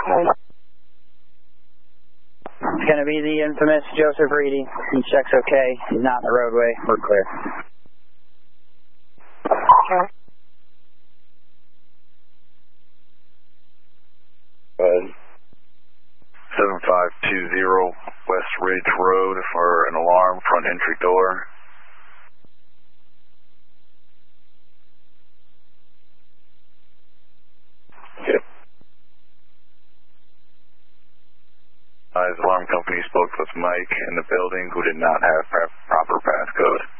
It's going to be the infamous Joseph Reedy. He checks okay. He's not in the roadway. We're clear. Okay. 7520 West Ridge Road for an alarm, front entry door. Yep. His alarm company spoke with Mike in the building who did not have proper passcode.